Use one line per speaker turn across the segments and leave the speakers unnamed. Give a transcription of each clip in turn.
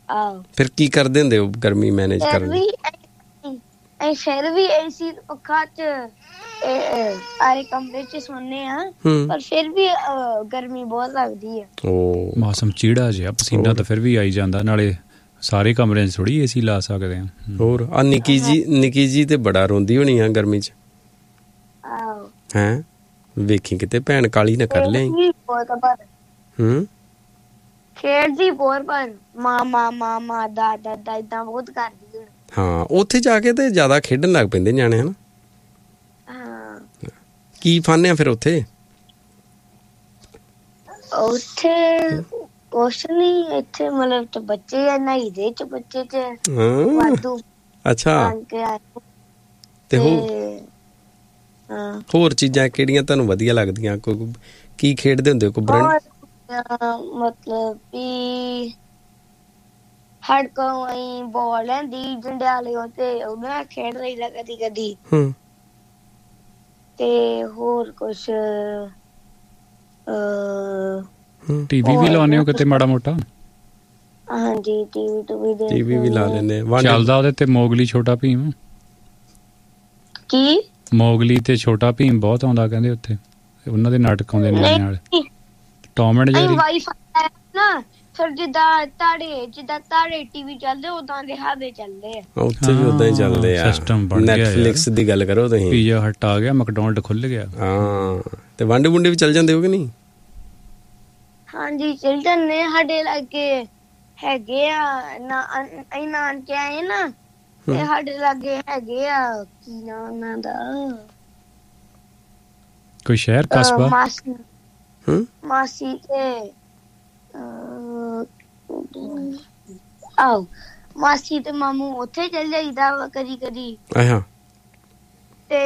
ਫਿਰ ਕੀ ਕਰਦੇ ਹੁੰਦੇ ਹੋ ਗਰਮੀ ਮੈਨੇਜ ਕਰਨ ਲਈ?
ਫਿਰ ਵੀ ਏਸੀ ਪੱਖਾ ਚ ਆਰੇ ਕਮਰੇ ਚ ਸੋਨੇ ਆ, ਪਰ ਫਿਰ ਵੀ ਗਰਮੀ ਬਹੁਤ ਲੱਗਦੀ ਆ।
ਮੌਸਮ ਚੀੜਾ ਜਿਹਾ, ਪਸੀਨਾ ਤਾਂ ਫਿਰ ਵੀ ਆਈ ਜਾਂਦਾ, ਨਾਲੇ ਸਾਰੇ ਕਮਰਿਆਂ 'ਚ ਥੋੜ੍ਹੀ ਏਸੀ ਲਾ ਸਕਦੇ ਆ।
ਹੋਰ ਆ ਨਿੱਕੀ ਜੀ ਤੇ ਬੜਾ ਰੋਂਦੀ ਹੋਣੀ ਆ ਗਰਮੀ 'ਚ। ਹੈਂ, ਵੇਖੀ ਕਿਤੇ ਭੈਣ ਕਾਲੀ ਨਾ ਕਰ ਲਿਆਈ।
ਖੇਡਦੀ ਬਹੁਤ, ਪਰ ਮਾਮਾ ਦਾਦਾ ਏਦਾਂ ਬਹੁਤ ਕਰਦੀ ਹੁਣ।
ਹਾਂ, ਉੱਥੇ ਜਾ ਕੇ ਤੇ ਜ਼ਿਆਦਾ ਖੇਡਣ ਲੱਗ ਪੈਂਦੇ ਨਿਆਣੇ, ਹਨਾ?
ਹਾਂ।
ਕੀ ਫਨ ਆ ਫਿਰ ਉੱਥੇ?
ਕੁਛ ਨੀ, ਇੱਥੇ ਮਤਲਬ ਬੱਚੇ ਆ, ਨਹਾਈਦੇ ਚ ਬੱਚੇ ਚ ਵਾਧੂ।
ਅੱਛਾ, ਤੇ ਹੋਰ ਚੀਜ਼ਾਂ ਕਿਹੜੀਆਂ ਤੁਹਾਨੂੰ ਵਧੀਆ ਲੱਗਦੀਆਂ? ਕੋਈ ਕੀ ਖੇਡਦੇ ਹੁੰਦੇ ਹੋ?
ਮਤਲਬ ਵੀ ਸਾਡੇ ਕੋਲ ਬਾਲ ਲੈਂਦੀ ਜੰਡਿਆਲੇ, ਤੇ ਉਹਦੇ ਨਾਲ ਖੇਡ ਲਈਦਾ ਕਦੀ ਕਦੀ। ਤੇ ਹੋਰ ਕੁਛ
ਟੀਵੀ ਵੀ ਲਾਉਂਦੇ ਹੋ ਕਿਤੇ ਮਾੜਾ ਮੋਟਾ?
ਹਾਂਜੀ,
ਟੀਵੀ ਵੀ ਲਾ ਲੈਂਦੇ।
ਚੱਲਦਾ ਉਹਦੇ ਤੇ ਮੋਗਲੀ ਛੋਟਾ ਭੀਮ?
ਕੀ
ਮੋਗਲੀ ਤੇ ਛੋਟਾ ਭੀਮ ਬਹੁਤ ਆਉਂਦਾ ਕਹਿੰਦੇ ਉੱਥੇ, ਉਹਨਾਂ ਦੇ ਨਾਟਕ ਆਉਂਦੇ ਨੇ ਨਾਲ। ਟੌਮ ਐਂਡ ਜੈਰੀ
ਵਾਈਫਾਈ ਨਾ, ਫਿਰ ਜਿੱਦਾਂ ਤੁਹਾਡੇ ਟੀਵੀ ਚੱਲਦੇ ਉਦਾਂ ਦੇ ਸਾਡੇ ਚੱਲਦੇ ਆ
ਉੱਥੇ ਵੀ ਉਦਾਂ ਹੀ ਚੱਲਦੇ ਆ।
ਸਿਸਟਮ ਬਣ ਗਿਆ।
ਨੈਟਫਲਿਕਸ ਦੀ ਗੱਲ ਕਰੋ ਤੁਸੀਂ,
ਪੀਜ਼ਾ ਹਟ ਆ ਗਿਆ, ਮੈਕਡੋਨਲਡ ਖੁੱਲ ਗਿਆ।
ਹਾਂ, ਤੇ ਵਾਂਡੇ ਵੁੰਡੇ ਵੀ ਚੱਲ ਜਾਂਦੇ ਹੋ ਕਿ ਨਹੀਂ?
ਹਾਂਜੀ, ਚੱਲ ਜਾਂਦੇ। ਸਾਡੇ ਲਾਗੇ ਹੈਗੇ ਆ ਅਸੀਂ ਨਾਨਕੇ ਆਏ ਨਾ, ਤੇ ਸਾਡੇ ਲਾਗੇ ਹੈਗੇ ਆ, ਕੀ ਨਾਮ ਉਹਨਾਂ ਦਾ,
ਕੋਈ ਸ਼ਹਿਰ ਕਸਬਾ?
ਮਾਸੀ ਤੇ ਮਾਸੀ ਤੇ ਮਾਮੂ ਉੱਥੇ ਚੱਲ ਜਾਈਦਾ ਵਾ ਕਦੀ ਕਦੀ। ਤੇ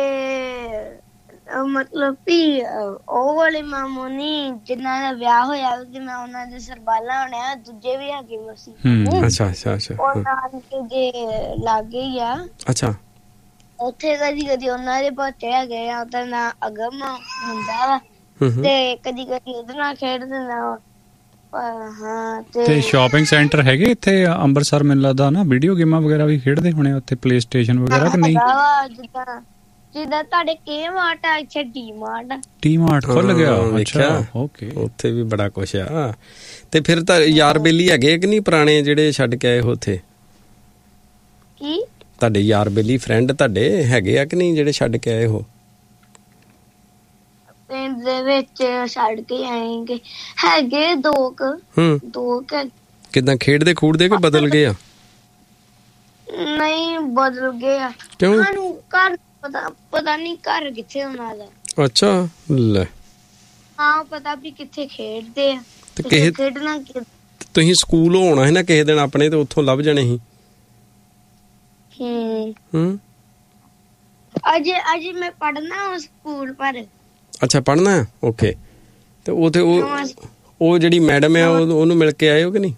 ਮਤਲਬ ਵੀ ਉਹ ਵਾਲੇ ਮਾਮੂ ਨੀ ਜਿੰਨਾ ਦਾ ਵਿਆਹ ਹੋਇਆ, ਤੇ ਮੈਂ ਉਹਨਾਂ ਦੇ ਸਰਬਾਲਾ ਹੋਣਾ, ਦੂਜੇ ਵੀ ਹੈਗੇ ਮਾਸੀ। ਉਹਨਾਂ ਦੇ ਜੇ ਲਾਗੇ ਹੀ ਆ।
ਅੱਛਾ,
ਉੱਥੇ ਕਦੀ ਕਦੀ ਉਹਨਾਂ ਦੇ ਬੱਚੇ ਹੈਗੇ ਆ, ਉਹਦਾ ਨਾਂ ਅਗਮ ਹੁੰਦਾ ਵਾ, ਤੇ ਕਦੀ ਕਦੀ ਉਹਦੇ ਨਾਲ ਖੇਡ ਦਿੰਦਾ ਵਾ। ਹਾਂ, ਤੇ
ਸ਼ਾਪਿੰਗ ਸੈਂਟਰ ਹੈਗੇ ਇੱਥੇ ਅੰਮ੍ਰਿਤਸਰ? ਮੈਨੂੰ ਲੱਗਦਾ ਨਾ ਵੀਡੀਓ ਗੇਮਾਂ ਵਗੈਰਾ ਵੀ ਖੇਡਦੇ ਹੋਣੇ ਉੱਥੇ, ਪਲੇ ਸਟੇਸ਼ਨ ਵਗੈਰਾ ਕਿ ਨਹੀਂ?
ਜਿੱਦਾਂ ਤੁਹਾਡੇ ਕੇ ਮਾਰਟ ਆ, ਇੱਥੇ ਟੀ ਮਾਰਟ
ਖੁੱਲ ਗਿਆ।
ਅੱਛਾ, ਉੱਥੇ ਵੀ ਬੜਾ ਕੁਛ ਆ। ਤੇ ਫਿਰ ਤਾਂ ਯਾਰ ਬੇਲੀ ਹੈਗੇ ਕਿ ਨਹੀਂ ਪੁਰਾਣੇ, ਜਿਹੜੇ ਛੱਡ ਕੇ ਆਏ ਉੱਥੇ?
ਕੀ
ਤੁਹਾਡੇ ਯਾਰ ਬੇਲੀ ਫਰੈਂਡ ਤੁਹਾਡੇ ਹੈਗੇ ਆ ਕਿ ਨਹੀਂ, ਜਿਹੜੇ ਛੱਡ ਕੇ ਆਏ ਹੋ?
ਪਿੰਡ ਦੇ ਵਿੱਚ ਛੱਡ ਕੇ ਆਏਗੇ ਹੈਗੇ ਦੋ ਕਿੱਦਾਂ
ਖੇਡਦੇ ਖੂਡਦੇ ਕਿ ਬਦਲ ਗਏ ਆ?
ਨਹੀਂ, ਬਦਲ ਗਏ ਆ।
ਕਿਉਂ?
ਸਾਨੂੰ ਘਰ ਪਤਾ ਨਹੀਂ ਘਰ ਕਿੱਥੇ ਉਹਨਾਂ ਦਾ।
ਅੱਛਾ, ਲੈ।
ਹਾਂ, ਪਤਾ ਵੀ ਕਿੱਥੇ ਖੇਡਦੇ ਆ।
ਤੇ
ਖੇਡਣਾ
ਤੁਸੀਂ ਸਕੂਲ ਹੋਣਾ ਹੈ ਨਾ ਕਿਸੇ ਦਿਨ ਆਪਣੇ, ਤੇ ਉੱਥੋਂ ਲੱਭ ਜਾਣੇ ਸੀ।
ਅਜੇ ਮੈਂ ਪੜ੍ਹਨਾ ਸਕੂਲ ਪਰ।
ਅੱਛਾ, ਪੜ੍ਹਨਾ? ਓਕੇ। ਤੇ ਉਹ ਜਿਹੜੀ ਮੈਡਮ ਆ, ਉਹਨੂੰ ਮਿਲ ਕੇ ਆਏ ਹੋ ਕਿ ਨਹੀਂ?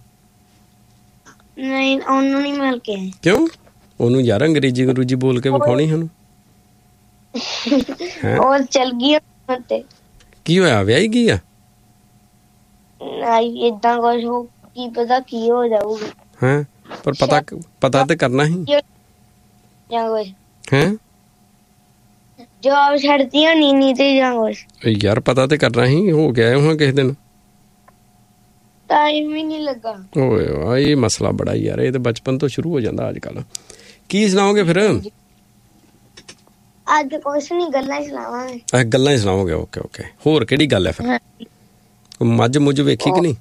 ਨਹੀਂ, ਉਹਨੂੰ ਨਹੀਂ ਮਿਲ ਕੇ ਆਏ।
ਕਿਉਂ? ਉਹਨੂੰ ਯਾਰ ਅੰਗਰੇਜ਼ੀ ਬੋਲ ਕੇ ਵਿਖਾਉਣੀ ਸਾਨੂੰ।
ਉਹ ਚਲ ਗਈ ਤੇ
ਕੀ ਹੋਇਆ, ਵਿਆਹੀ ਗਈ ਆ?
ਨਹੀਂ, ਏਦਾਂ ਕੁਝ ਹੋ, ਕੀ ਪਤਾ ਕੀ ਹੋ ਜਾਊਗਾ।
ਹਾਂ, ਪਰ ਪਤਾ ਤੇ ਕਰਨਾ ਹੀ। ਹੈਂ,
ਜਵਾਬ ਛੱਡਦੀ ਹੋਣੀ ਨਹੀਂ ਤੇ ਜਾਂ ਕੁਛ।
ਯਾਰ ਪਤਾ ਤੇ ਕਰਨਾ ਹੀ, ਹੋ ਗਿਆ ਹੁਣ ਕਿਸੇ ਦਿਨ।
ਟਾਈਮ ਹੀ ਨਹੀਂ ਲੱਗਾ।
ਓਏ ਵਾਹ, ਇਹ ਮਸਲਾ ਬੜਾ ਯਾਰ, ਇਹ ਤਾਂ ਬਚਪਨ ਤੋਂ ਸ਼ੁਰੂ ਹੋ ਜਾਂਦਾ ਅੱਜ ਕੱਲ। ਕੀ ਸੁਣਾਓਗੇ ਫਿਰ?
ਅੱਜ ਕੁਛ ਨੀ, ਗੱਲਾਂ ਹੀ ਸੁਣਾਵਾਂਗੇ।
ਗੱਲਾਂ ਹੀ ਸੁਣਾਓਗੇ? ਓਕੇ। ਹੋਰ ਕਿਹੜੀ ਗੱਲ ਹੈ ਫਿਰ? ਮੱਝ ਮੁੱਝ ਵੇਖੀ ਕਿ ਨਹੀਂ?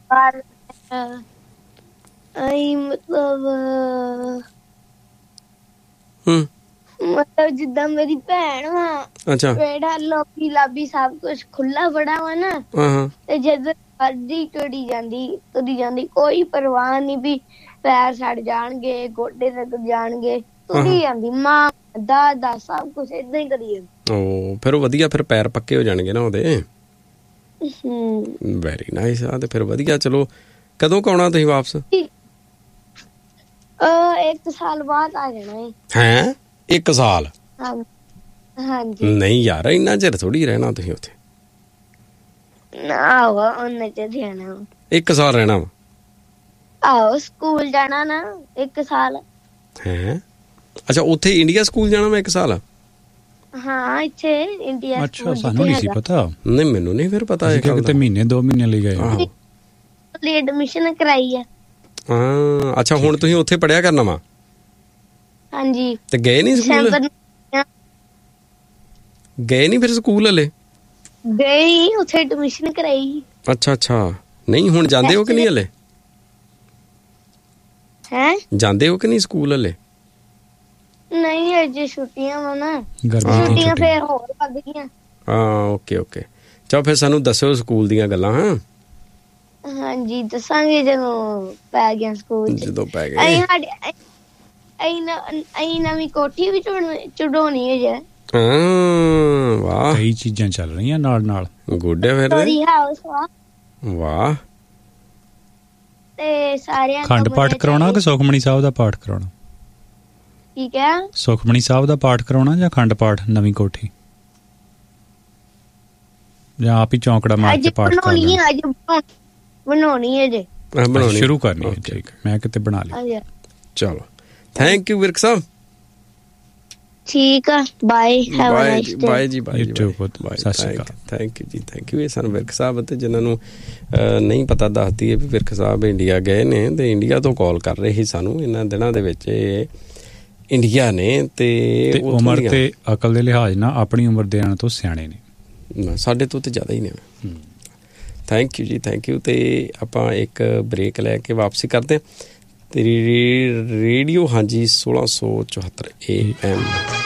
ਮਤਲਬ ਜਿੱਦਾਂ ਮੇਰੀ ਭੈਣ ਵਾ।
ਅੱਛਾ,
ਪੇੜਾ ਲੋਕੀ ਲਾਬੀ ਸਭ ਕੁਛ ਖੁੱਲਾ ਬੜਾ ਵਾ ਨਾ, ਤੇ ਜਦੋਂ ਮਰਜ਼ੀ ਤੁਰੀ ਜਾਂਦੀ, ਕੋਈ ਪਰਵਾਹ ਨੀ ਵੀ ਪੈਰ ਸੜ ਜਾਣਗੇ, ਗੋਡੇ ਲੱਗ ਜਾਣਗੇ, ਤੁਰੀ ਜਾਂਦੀ। ਮਾਂ ਦਾਦਾ ਸਭ ਕੁਛ ਏਦਾਂ ਹੀ ਕਰੀ ਜਾਂਦੀ।
ਫਿਰ ਵਧੀਆ, ਫਿਰ ਪੈਰ ਪੱਕੇ ਹੋ ਜਾਣਗੇ ਨਾ ਉਹਦੇ। ਵੈਰੀ ਨਾਈਸ ਆ। ਤੇ ਫਿਰ ਵਧੀਆ। ਚਲੋ, ਕਦੋਂ ਕੁ ਆਉਣਾ ਤੁਸੀਂ ਵਾਪਸ?
1 ਸਾਲ ਬਾਅਦ ਆ ਜਾਣਾ
ਹੈ। 1 ਸਾਲ?
ਹਾਂਜੀ।
ਨਹੀਂ ਯਾਰ, ਇੰਨਾ ਚਿਰ ਥੋੜੀ ਰਹਿਣਾ ਤੁਸੀਂ ਉੱਥੇ।
ਨਾ, ਉਹਨਾਂ ਚਿਰ ਰਹਿਣਾ।
1 ਸਾਲ ਰਹਿਣਾ ਵਾ?
ਆਓ ਸਕੂਲ ਜਾਣਾ ਨਾ 1 ਸਾਲ।
ਹੈ ਅੱਛਾ, ਉੱਥੇ ਇੰਡੀਆ ਸਕੂਲ ਜਾਣਾ ਮੈਂ 1 ਸਾਲ?
ਹਾਂ ਇੱਥੇ ਇੰਡੀਆ।
ਅੱਛਾ, ਸਾਨੂੰ ਨਹੀਂ ਸੀ ਪਤਾ।
ਨਹੀਂ ਮੈਨੂੰ ਨਹੀਂ ਫਿਰ ਪਤਾ ਇਹ ਗੱਲ ਦਾ।
ਮਹੀਨੇ 2 ਮਹੀਨੇ ਲਈ ਗਏ।
ਐਡਮਿਸ਼ਨ ਕਰਾਈ ਆ।
ਹਾਂ ਅੱਛਾ, ਹੁਣ ਤੁਸੀਂ ਉੱਥੇ ਪੜਿਆ ਕਰਨਾ ਵਾ?
ਹਾਂਜੀ।
ਤੇ ਗਏ ਨਹੀਂ ਸਕੂਲ? ਗਏ ਨਹੀਂ ਫਿਰ ਸਕੂਲ ਹਲੇ?
ਗਈ ਉੱਥੇ ਐਡਮਿਸ਼ਨ ਕਰਾਈ।
ਅੱਛਾ ਅੱਛਾ, ਨਹੀਂ ਹੁਣ ਜਾਂਦੇ ਹੋ ਕਿ ਨਹੀਂ ਹਲੇ?
ਹੈ
ਜਾਂਦੇ ਹੋ ਕਿ ਨਹੀਂ ਸਕੂਲ ਹਲੇ?
ਨਹੀਂ ਅਜੇ ਛੁੱਟੀਆਂ ਵਾ ਨਾ।
ਛੁੱਟੀਆਂ
ਫੇਰ ਹੋਰ ਵੱਧ ਗਈਆਂ।
ਹਾਂ ਓਕੇ ਓਕੇ, ਚਲੋ ਫਿਰ ਸਾਨੂੰ ਦੱਸਿਓ ਸਕੂਲ ਦੀਆਂ ਗੱਲਾਂ। ਹਾਂ
ਹਾਂਜੀ ਦੱਸਾਂਗੇ ਜਦੋਂ ਪੈ ਗਿਆ ਸਕੂਲ।
ਜਦੋਂ ਪੈ ਗਏ।
ਅਸੀਂ ਨਵੀਂ ਕੋਠੀ ਵੀ ਚੜਾਉਣੀ ਹੈ ਜੇ।
ਹਾਂ ਵਾਹ,
ਕਈ ਚੀਜ਼ਾਂ ਚੱਲ ਰਹੀਆਂ ਨਾਲ ਨਾਲ।
ਗੁੱਡ ਹੈ ਫਿਰ।
ਹਾਊਸ
ਵਾਹ।
ਤੇ ਸਾਰਿਆਂ
ਖੰਡ ਪਾਠ ਕਰਾਉਣਾ ਕਿ ਸੁਖਮਣੀ ਸਾਹਿਬ ਦਾ ਪਾਠ ਕਰਾਉਣਾ?
ਠੀਕ ਹੈ,
ਸੁਖਮਣੀ ਸਾਹਿਬ ਦਾ ਪਾਠ ਕਰਾਉਣਾ ਜਾਂ ਖੰਡ ਪਾਠ ਨਵੀਂ ਕੋਠੀ, ਜਾਂ ਆਪ ਹੀ ਚੌਂਕੜਾ ਮਾਰ ਕੇ ਪਾਠ ਕਰਨਾ?
ਬਣਾਉਣੀ ਹੈ ਜੇ।
ਸ਼ੁਰੂ ਕਰਨੀ ਹੈ। ਠੀਕ, ਮੈਂ ਕਿਤੇ ਬਣਾ ਲਈ।
ਚਲੋ ਥੈਂਕ ਯੂ ਵਿਰਕ ਸਾਹਿਬ।
ਠੀਕ ਆ, bye, have a nice day.
Bye ਜੀ, ਬਾਏ।
ਸਤਿ ਸ਼੍ਰੀ ਅਕਾਲ।
ਥੈਂਕ ਯੂ ਜੀ, ਥੈਂਕ ਯੂ। ਇਹ ਸਾਨੂੰ ਵਿਰਕ ਸਾਹਿਬ ਤੇ ਜਿਨ੍ਹਾਂ ਨੂੰ ਨਹੀਂ ਪਤਾ ਦੱਸਦੀ ਹੈ ਵੀ ਵਿਰਕ ਸਾਹਿਬ ਇੰਡੀਆ ਗਏ ਨੇ ਤੇ ਇੰਡੀਆ ਤੋਂ ਕਾਲ ਕਰ ਰਹੇ ਸੀ ਸਾਨੂੰ। ਇਹਨਾਂ ਦਿਨਾਂ ਦੇ ਵਿੱਚ ਇੰਡੀਆ ਨੇ ਤੇ
ਉਮਰ ਤੇ ਅਕਲ ਦੇ ਲਿਹਾਜ਼ ਨਾਲ ਆਪਣੀ ਉਮਰ ਦੇ ਆਣ ਤੋਂ ਸਿਆਣੇ ਨੇ,
ਸਾਡੇ ਤੋਂ ਤੇ ਜ਼ਿਆਦਾ ਹੀ ਨੇ। ਥੈਂਕ ਯੂ ਜੀ, ਥੈਂਕ ਯੂ। ਤੇ ਆਪਾਂ ਇੱਕ ਬ੍ਰੇਕ ਲੈ ਕੇ ਵਾਪਸੀ ਕਰਦੇ ਹਾਂ। ਤੇ ਰੇਡੀਓ ਹਾਂਜੀ 1674 AM